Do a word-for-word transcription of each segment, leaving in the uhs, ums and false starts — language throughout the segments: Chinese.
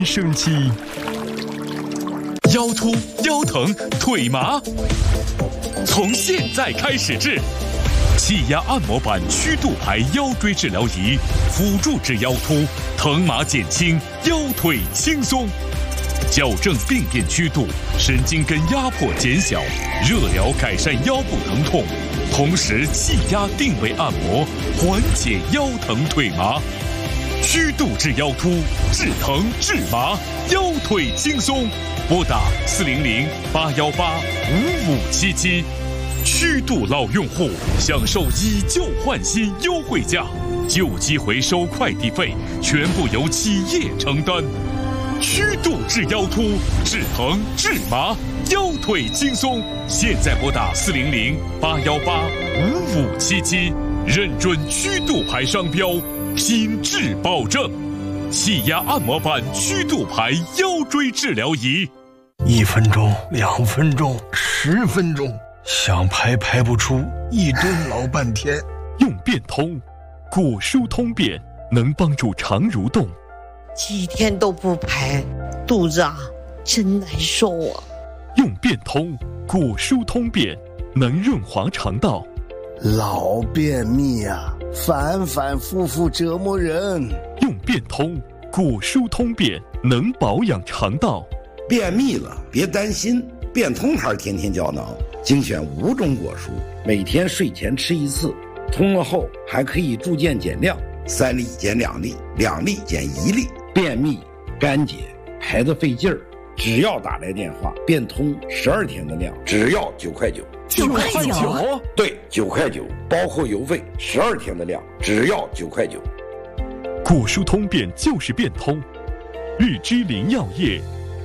生气，腰突、腰疼、腿麻，从现在开始治气压按摩板曲度牌腰椎治疗仪，辅助治腰突，疼麻减轻，腰腿轻松，矫正病变曲度，神经根压迫减小，热疗改善腰部疼痛，同时气压定位按摩，缓解腰疼腿麻。曲度治腰突，治疼治麻，腰腿轻松。拨打四零零八幺八五五七七。曲度老用户享受以旧换新优惠价，旧机回收快递费全部由企业承担。曲度治腰突，治疼治麻，腰腿轻松。现在拨打四零零八幺八五五七七，认准曲度牌商标，品质保证。气压按摩板曲度牌腰椎治疗仪， 一分钟、两分钟、十分钟，想排排不出，一蹲老半天。 用变通，果舒通便能帮助肠蠕动。 几天都不排，肚子啊真难受啊。 用变通，果舒通便能润滑肠道。 老便秘啊，反反复复折磨人。 用变通，果舒通便能保养肠道。 便秘了别担心，变通牌天天胶囊精选五种果蔬，每天睡前吃一次，通了后还可以逐渐减量，三粒减两粒，两粒减一粒。便秘干结排得费劲儿，只要打来电话，变通十二天的量，只要九块九。 九块九？ 对，九块九，包括邮费，十二天的量，只要九块九。 果舒通便就是变通，日之林药业。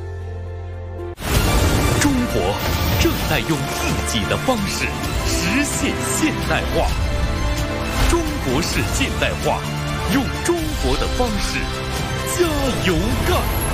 中国正在用自己的方式实现现代化，中国式现代化，用中国的方式加油干！